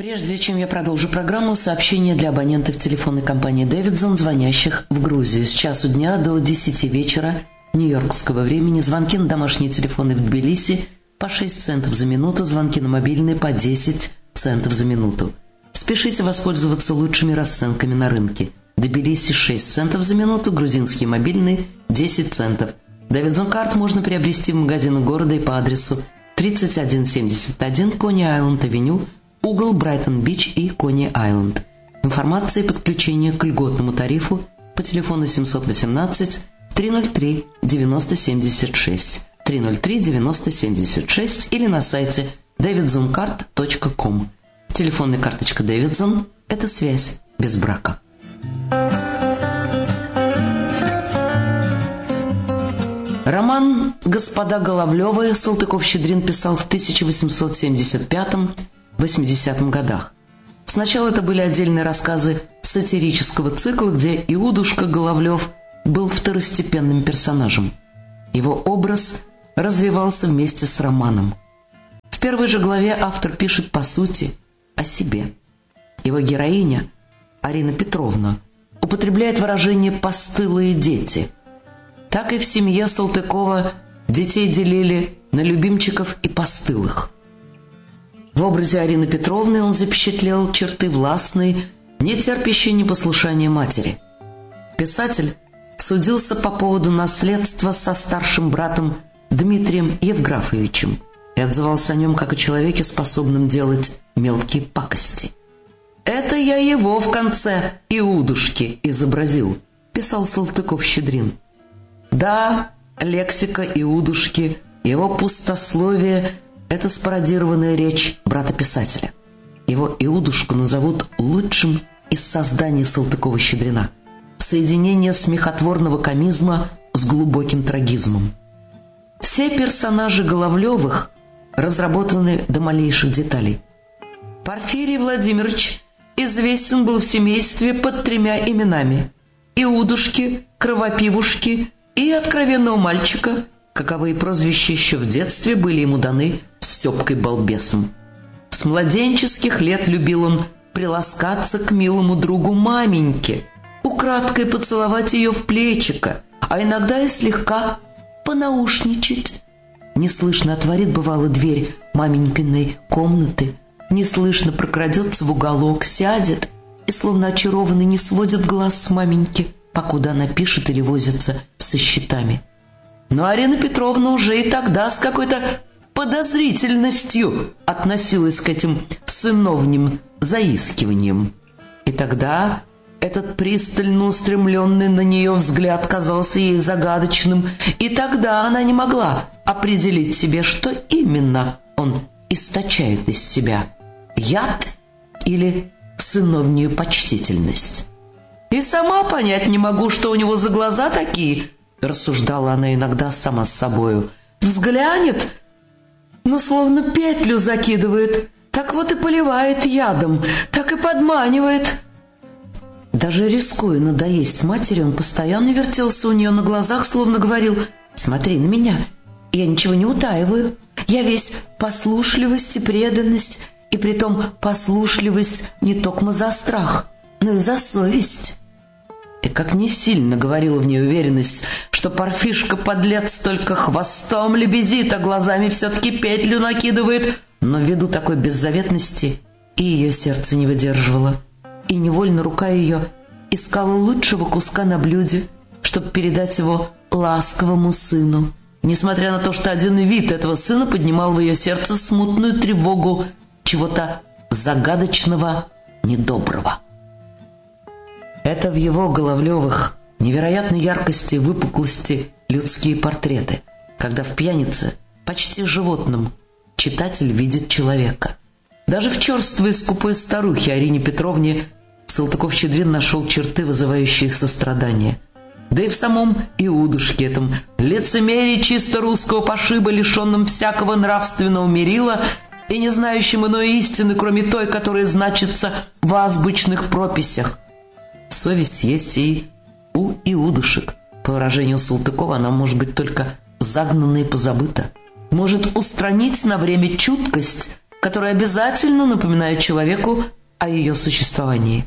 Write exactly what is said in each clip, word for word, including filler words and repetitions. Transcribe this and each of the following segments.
Прежде чем я продолжу программу, сообщение для абонентов телефонной компании «Дэвидсон», звонящих в Грузию. С часу дня до десяти вечера нью-йоркского времени звонки на домашние телефоны в Тбилиси по шесть центов за минуту, звонки на мобильные по десять центов за минуту. Спешите воспользоваться лучшими расценками на рынке. Тбилиси шесть центов за минуту, грузинские мобильные десять центов. «Дэвидсон карт» можно приобрести в магазинах города и по адресу тридцать один семьдесят один Кони-Айленд-авеню, угол Брайтон-Бич и Кони-Айленд. Информация и подключение к льготному тарифу по телефону семь один восемь три ноль три девяносто семьдесят шесть, три ноль три девяносто семьдесят шесть или на сайте дэвидсон карт точка ком. Телефонная карточка Дэвидсон – это связь без брака. Роман «Господа Головлевы» Салтыков-Щедрин писал в тысяча восемьсот семьдесят пятом — восьмидесятом годах. Сначала это были отдельные рассказы сатирического цикла, где Иудушка Головлев был второстепенным персонажем. Его образ развивался вместе с романом. В первой же главе автор пишет, по сути, о себе. Его героиня, Арина Петровна, употребляет выражение «постылые дети». Так и в семье Салтыкова детей делили на любимчиков и постылых. В образе Арины Петровны он запечатлел черты властной, не терпящей непослушания матери. Писатель судился по поводу наследства со старшим братом Дмитрием Евграфовичем и отзывался о нем как о человеке, способном делать мелкие пакости. «Это я его в конце Иудушки изобразил», – писал Салтыков-Щедрин. Да, лексика Иудушки, его пустословие – это спародированная речь брата-писателя. Его Иудушку назовут лучшим из созданий Салтыкова-Щедрина. Соединение смехотворного комизма с глубоким трагизмом. Все персонажи Головлевых разработаны до малейших деталей. Порфирий Владимирович известен был в семействе под тремя именами – Иудушки, Кровопивушки и откровенного мальчика, каковые прозвища еще в детстве были ему даны Степкой-балбесом. С младенческих лет любил он приласкаться к милому другу маменьке, украдкой поцеловать ее в плечико, а иногда и слегка понаушничать. Неслышно отворит, бывало, дверь маменькиной комнаты, неслышно прокрадется в уголок, сядет и, словно очарованный, не сводит глаз с маменьки, покуда она пишет или возится со счетами. Но Арина Петровна уже и тогда с какой-то подозрительностью относилась к этим сыновним заискиваниям. И тогда этот пристально устремленный на нее взгляд казался ей загадочным, и тогда она не могла определить себе, что именно он источает из себя – яд или сыновнюю почтительность. «И сама понять не могу, что у него за глаза такие», — рассуждала она иногда сама с собою. «Взглянет, ну, словно петлю закидывает, так вот и поливает ядом, так и подманивает». Даже рискуя надоесть матери, он постоянно вертелся у нее на глазах, словно говорил: «Смотри на меня, я ничего не утаиваю, я весь послушливость и преданность, и притом послушливость не токмо за страх, но и за совесть». И как не сильно говорила в ней уверенность, что Парфишка-подлец только хвостом лебезит, а глазами все-таки петлю накидывает, но ввиду такой беззаветности и ее сердце не выдерживало, и невольно рука ее искала лучшего куска на блюде, чтобы передать его ласковому сыну, несмотря на то, что один вид этого сына поднимал в ее сердце смутную тревогу чего-то загадочного, недоброго. Это в его Головлевых невероятной яркости и выпуклости людские портреты, когда в пьянице, почти животном, читатель видит человека. Даже в черствой и скупой старухе Арине Петровне Салтыков-Щедрин нашел черты, вызывающие сострадание. Да и в самом Иудушке, этом лицемерии чисто русского пошиба, лишенном всякого нравственного мерила и не знающем иной истины, кроме той, которая значится в азбучных прописях. Совесть есть и у Иудушек. По выражению Салтыкова, она может быть только загнана и позабыта. Может устранить на время чуткость которые обязательно напоминают человеку о ее существовании.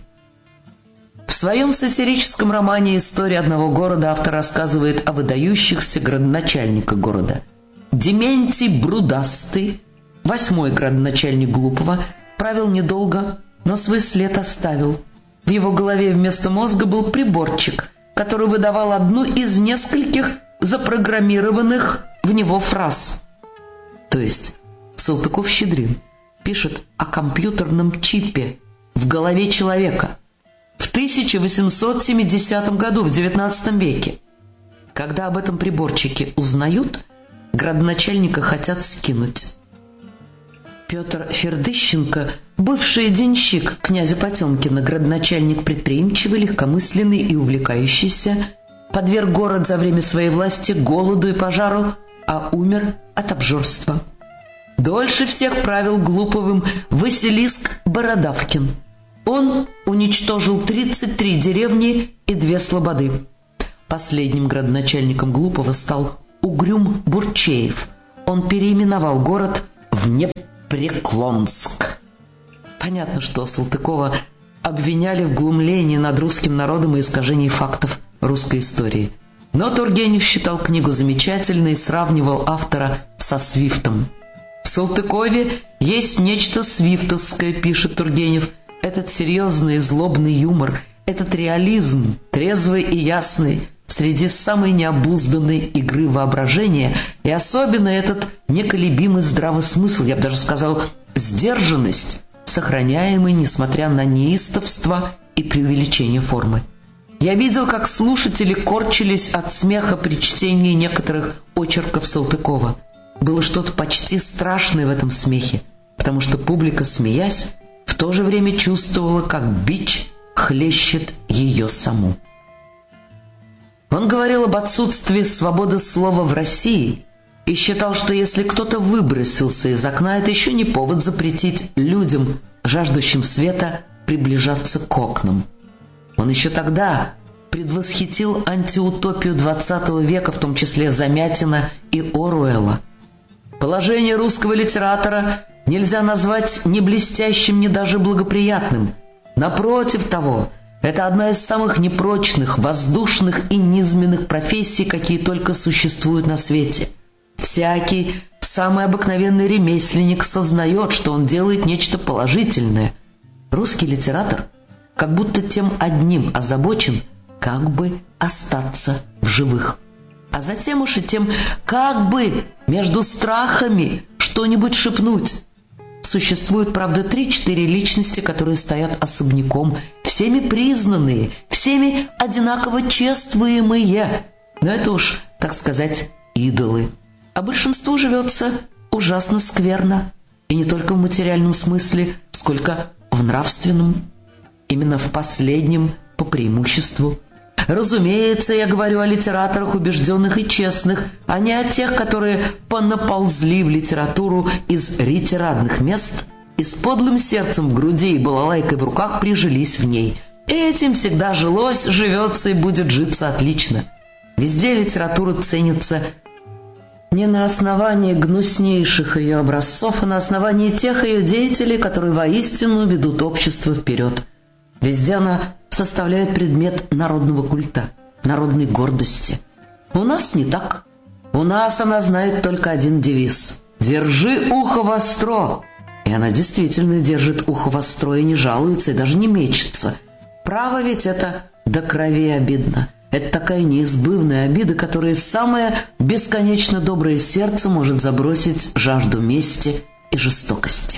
В своем сатирическом романе «История одного города» автор рассказывает о выдающихся градоначальниках города. Дементий Брудастый, восьмой градоначальник Глупого, правил недолго, но свой след оставил. В его голове вместо мозга был приборчик, который выдавал одну из нескольких запрограммированных в него фраз. То есть Салтыков-Щедрин пишет о компьютерном чипе в голове человека в тысяча восемьсот семидесятом году, в девятнадцатом веке. Когда об этом приборчике узнают, градоначальника хотят скинуть. Петр Фердыщенко, бывший денщик князя Потемкина, градоначальник предприимчивый, легкомысленный и увлекающийся, подверг город за время своей власти голоду и пожару, а умер от обжорства. Дольше всех правил Глуповым Василиск Бородавкин. Он уничтожил тридцать три деревни и две слободы. Последним градоначальником Глупого стал Угрюм Бурчеев. Он переименовал город в Непреклонск. Понятно, что Салтыкова обвиняли в глумлении над русским народом и искажении фактов русской истории. Но Тургенев считал книгу замечательной и сравнивал автора со Свифтом. В Салтыкове есть нечто свифтовское, пишет Тургенев. Этот серьезный и злобный юмор, этот реализм, трезвый и ясный, среди самой необузданной игры воображения, и особенно этот неколебимый здравый смысл, я бы даже сказал, сдержанность, сохраняемый, несмотря на неистовство и преувеличение формы. Я видел, как слушатели корчились от смеха при чтении некоторых очерков Салтыкова. Было что-то почти страшное в этом смехе, потому что публика, смеясь, в то же время чувствовала, как бич хлещет ее саму. Он говорил об отсутствии свободы слова в России и считал, что если кто-то выбросился из окна, это еще не повод запретить людям, жаждущим света, приближаться к окнам. Он еще тогда предвосхитил антиутопию двадцатого века, в том числе Замятина и Оруэлла. Положение русского литератора нельзя назвать ни блестящим, ни даже благоприятным. Напротив того, это одна из самых непрочных, воздушных и низменных профессий, какие только существуют на свете. Всякий, самый обыкновенный ремесленник сознает, что он делает нечто положительное. Русский литератор как будто тем одним озабочен, как бы остаться в живых. А затем уж и тем, как бы между страхами что-нибудь шепнуть. Существует, правда, три-четыре личности, которые стоят особняком, всеми признанные, всеми одинаково чествуемые. Но это уж, так сказать, идолы. А большинству живется ужасно скверно. И не только в материальном смысле, сколько в нравственном. Именно в последнем по преимуществу. Разумеется, я говорю о литераторах убежденных и честных, а не о тех, которые понаползли в литературу из ретирадных мест и с подлым сердцем в груди и балалайкой в руках прижились в ней. Этим всегда жилось, живется и будет житься отлично. Везде литература ценится не на основании гнуснейших ее образцов, а на основании тех ее деятелей, которые воистину ведут общество вперед. Везде она составляет предмет народного культа, народной гордости. У нас не так. У нас она знает только один девиз: «Держи ухо востро». И она действительно держит ухо востро и не жалуется, и даже не мечется. Право ведь это до крови обидно. Это такая неизбывная обида, которая в самое бесконечно доброе сердце может забросить жажду мести и жестокости.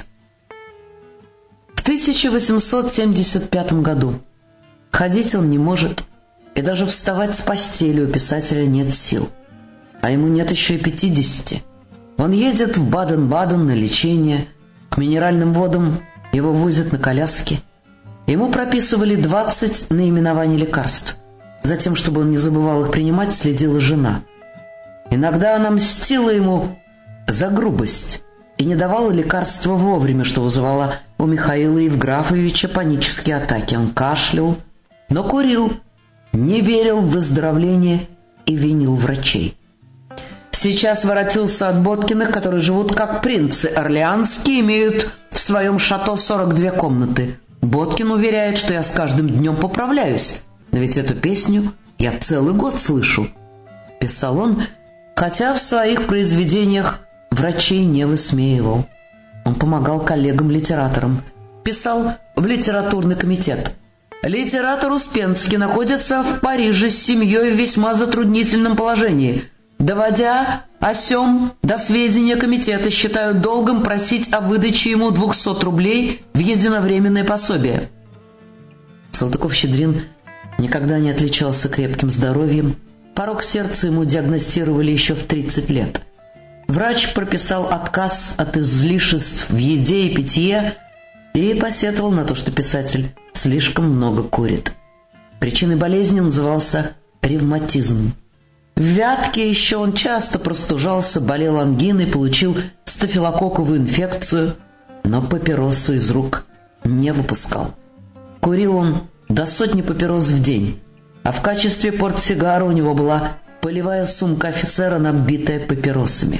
В тысяча восемьсот семьдесят пятом году ходить он не может, и даже вставать с постели у писателя нет сил. А ему нет еще и пятидесяти. Он едет в Баден-Баден на лечение, к минеральным водам его возят на коляске. Ему прописывали двадцать наименований лекарств. Затем, чтобы он не забывал их принимать, следила жена. Иногда она мстила ему за грубость и не давала лекарства вовремя, что вызывало у Михаила Евграфовича панические атаки. Он кашлял, но курил, не верил в выздоровление и винил врачей. Сейчас воротился от Боткиных, которые живут как принцы орлеанские, имеют в своем шато сорок две комнаты. Боткин уверяет, что я с каждым днем поправляюсь, но ведь эту песню я целый год слышу. Писал он, хотя в своих произведениях врачей не высмеивал. Он помогал коллегам-литераторам, писал в литературный комитет. Литератор Успенский находится в Париже с семьей в весьма затруднительном положении. Доводя о сём до сведения комитета, считаю долгом просить о выдаче ему двухсот рублей в единовременное пособие. Салтыков-Щедрин никогда не отличался крепким здоровьем. Порок сердца ему диагностировали еще в тридцать лет. Врач прописал отказ от излишеств в еде и питье и посетовал на то, что писатель слишком много курит. Причиной болезни назывался ревматизм. В Вятке еще он часто простужался, болел ангиной, получил стафилококковую инфекцию, но папиросу из рук не выпускал. Курил он до сотни папирос в день, а в качестве портсигара у него была полевая сумка офицера, набитая папиросами.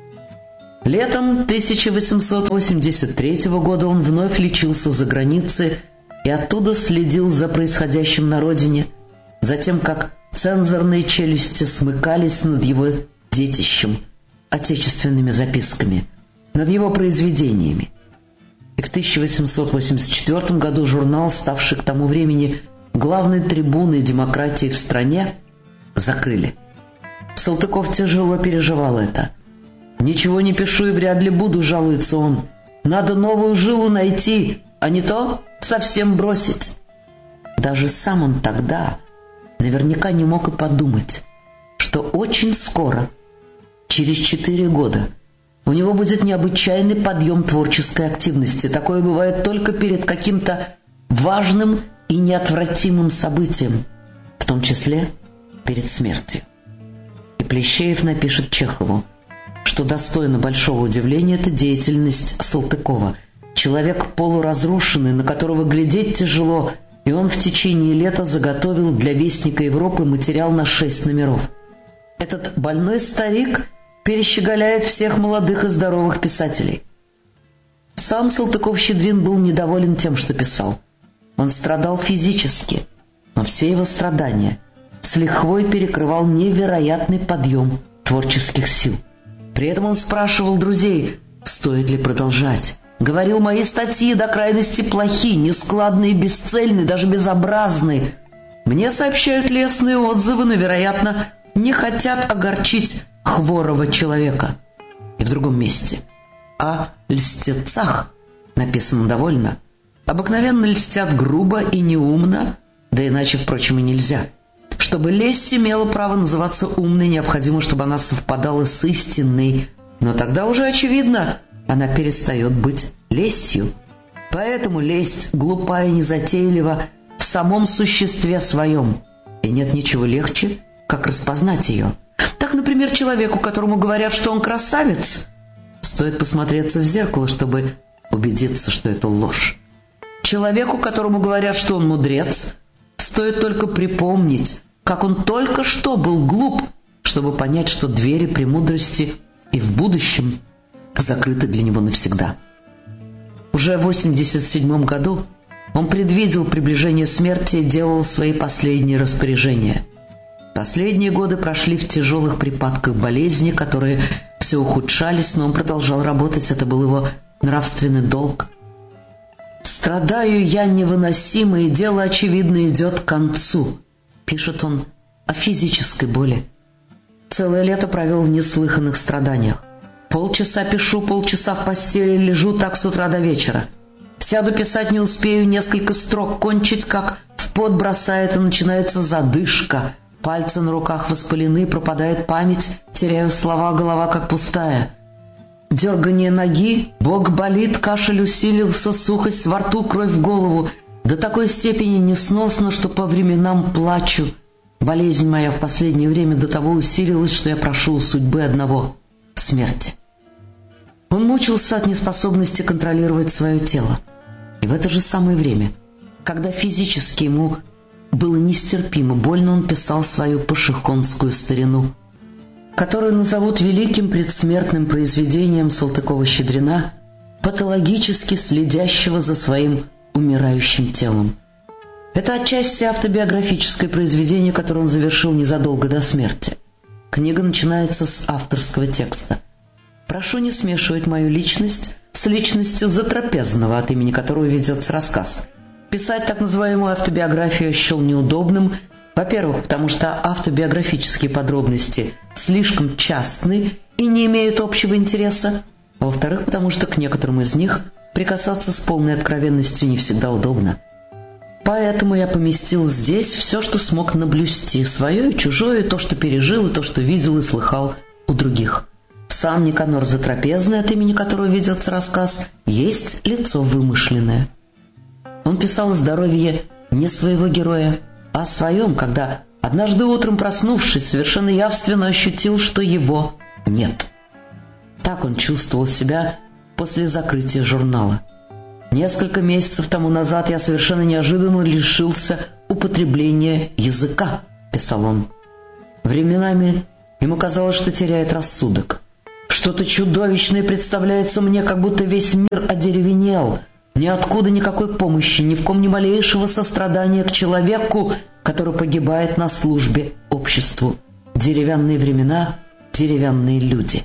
Летом тысяча восемьсот восемьдесят третьего года он вновь лечился за границей и оттуда следил за происходящим на родине, за тем, как цензорные челюсти смыкались над его детищем, отечественными записками, над его произведениями. И в тысяча восемьсот восемьдесят четвёртом году журнал, ставший к тому времени главной трибуной демократии в стране, закрыли. Салтыков тяжело переживал это. «Ничего не пишу и вряд ли буду», — жалуется он. «Надо новую жилу найти, а не то совсем бросить». Даже сам он тогда наверняка не мог и подумать, что очень скоро, через четыре года, у него будет необычайный подъем творческой активности. Такое бывает только перед каким-то важным и неотвратимым событием, в том числе перед смертью. И Плещеев напишет Чехову, что достойно большого удивления — это деятельность Салтыкова. Человек полуразрушенный, на которого глядеть тяжело, и он в течение лета заготовил для «Вестника Европы» материал на шесть номеров. Этот больной старик перещеголяет всех молодых и здоровых писателей. Сам Салтыков-Щедрин был недоволен тем, что писал. Он страдал физически, но все его страдания с лихвой перекрывал невероятный подъем творческих сил. При этом он спрашивал друзей, стоит ли продолжать. Говорил, мои статьи до крайности плохи, нескладные, бесцельные, даже безобразные. Мне сообщают лестные отзывы, но, вероятно, не хотят огорчить хворого человека. И в другом месте. О льстецах написано довольно. Обыкновенно льстят грубо и неумно, да иначе, впрочем, и нельзя. Чтобы лесть имела право называться умной, необходимо, чтобы она совпадала с истинной. Но тогда уже очевидно, она перестает быть лестью. Поэтому лесть глупа и незатейлива в самом существе своем. И нет ничего легче, как распознать ее. Так, например, человеку, которому говорят, что он красавец, стоит посмотреться в зеркало, чтобы убедиться, что это ложь. Человеку, которому говорят, что он мудрец, стоит только припомнить, как он только что был глуп, чтобы понять, что двери премудрости и в будущем закрыты для него навсегда. Уже в восемьдесят седьмом году он предвидел приближение смерти и делал свои последние распоряжения. Последние годы прошли в тяжелых припадках болезни, которые все ухудшались, но он продолжал работать, это был его нравственный долг. «Страдаю я невыносимо, и дело, очевидно, идет к концу», — пишет он о физической боли. «Целое лето провел в неслыханных страданиях. Полчаса пишу, полчаса в постели лежу так с утра до вечера. Сяду писать, не успею несколько строк кончить, как в пот бросает, и начинается задышка. Пальцы на руках воспалены, пропадает память, теряю слова, голова как пустая. Дергание ноги, бок болит, кашель усилился, сухость во рту, кровь в голову. До такой степени несносно, что по временам плачу. Болезнь моя в последнее время до того усилилась, что я прошу у судьбы одного — смерти». Он мучился от неспособности контролировать свое тело. И в это же самое время, когда физически ему было нестерпимо больно, он писал свою пашихонскую старину. которую назовут великим предсмертным произведением Салтыкова-Щедрина, патологически следящего за своим умирающим телом. Это отчасти автобиографическое произведение, которое он завершил незадолго до смерти. Книга начинается с авторского текста. «Прошу не смешивать мою личность с личностью затрапезного, от имени которого ведется рассказ. Писать так называемую автобиографию я счел неудобным, во-первых, потому что автобиографические подробности слишком частны и не имеют общего интереса, а во-вторых, потому что к некоторым из них прикасаться с полной откровенностью не всегда удобно. Поэтому я поместил здесь все, что смог наблюсти, свое и чужое, то, что пережил, и то, что видел и слыхал у других. Сам Никанор Затрапезный, от имени которого ведется рассказ, есть лицо вымышленное. Он писал о здоровье не своего героя, а о своем, когда, однажды утром проснувшись, совершенно явственно ощутил, что его нет. Так он чувствовал себя после закрытия журнала. Несколько месяцев тому назад я совершенно неожиданно лишился употребления языка, писал он. Временами ему казалось, что теряет рассудок. Что-то чудовищное представляется мне, как будто весь мир одеревенел. Ниоткуда никакой помощи, ни в ком ни малейшего сострадания к человеку, который погибает на службе обществу. Деревянные времена, деревянные люди.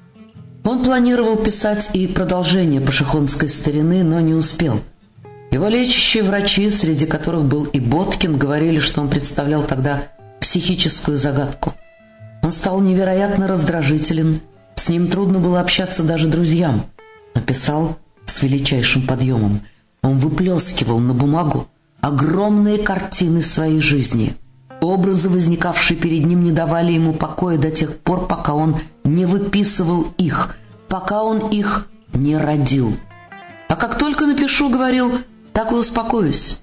Он планировал писать и продолжение пашихонской старины, но не успел. Его лечащие врачи, среди которых был и Боткин, говорили, что он представлял тогда психическую загадку. Он стал невероятно раздражителен, с ним трудно было общаться даже друзьям, но писал с величайшим подъемом. Он выплескивал на бумагу огромные картины своей жизни. Образы, возникавшие перед ним, не давали ему покоя до тех пор, пока он не выписывал их, пока он их не родил. А как только напишу, говорил, так и успокоюсь.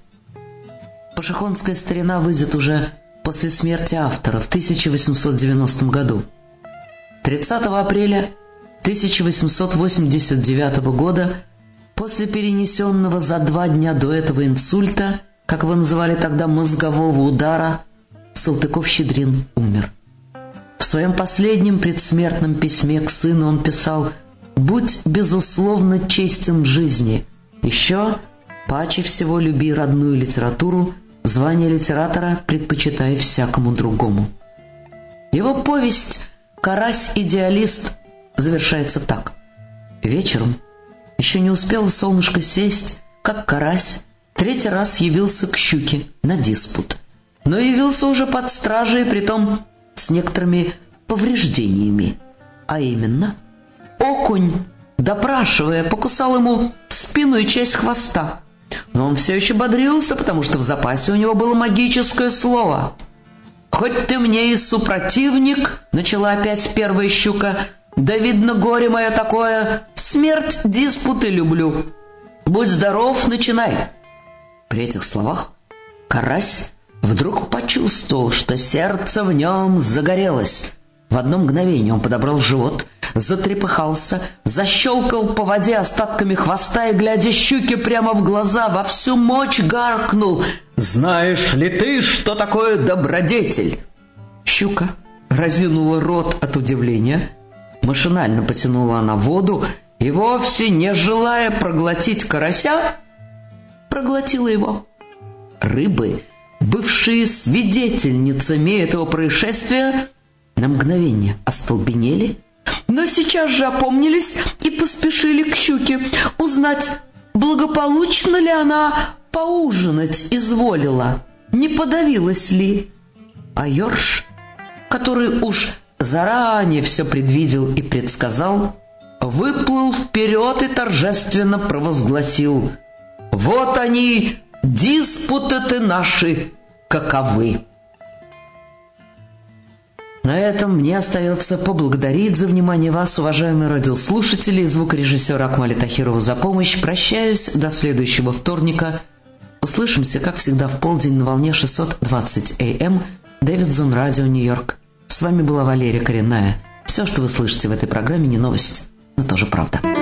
Пашихонская старина выйдет уже после смерти автора в тысяча восемьсот девяностом году. тридцатого апреля тысяча восемьсот восемьдесят девятого года, после перенесенного за два дня до этого инсульта, как его называли тогда, мозгового удара, Салтыков-Щедрин умер. В своем последнем предсмертном письме к сыну он писал: «Будь, безусловно, честен в жизни. Еще паче всего люби родную литературу, звание литератора предпочитай всякому другому». Его повесть «Карась-идеалист» завершается так. Вечером еще не успело солнышко сесть, как карась третий раз явился к щуке на диспут. Но явился уже под стражей, притом с некоторыми повреждениями. А именно, окунь, допрашивая, покусал ему спину и часть хвоста. Но он все еще бодрился, потому что в запасе у него было магическое слово. «Хоть ты мне и супротивник», — начала опять первая щука, «да видно горе мое такое, смерть диспуты люблю. Будь здоров, начинай». При этих словах карась вдруг почувствовал, что сердце в нем загорелось. В одно мгновение он подобрал живот, затрепыхался, защелкал по воде остатками хвоста и, глядя щуке прямо в глаза, во всю мощь гаркнул: «Знаешь ли ты, что такое добродетель?» Щука разинула рот от удивления, машинально потянула она воду и, вовсе не желая проглотить карася, проглотила его. Рыбы, бывшие свидетельницами этого происшествия, на мгновение остолбенели, но сейчас же опомнились и поспешили к щуке узнать, благополучно ли она поужинать изволила, не подавилась ли. А ёрш, который уж заранее все предвидел и предсказал, выплыл вперед и торжественно провозгласил: «Вот они, диспуты наши, каковы!» На этом мне остается поблагодарить за внимание вас, уважаемые радиослушатели, и звукорежиссера Акмаля Тахирова за помощь. Прощаюсь до следующего вторника. Услышимся, как всегда, в полдень на волне шестьсот двадцать эй эм Дэвидсон Радио Нью-Йорк. С вами была Валерия Коренная. Все, что вы слышите в этой программе, не новость, но тоже правда.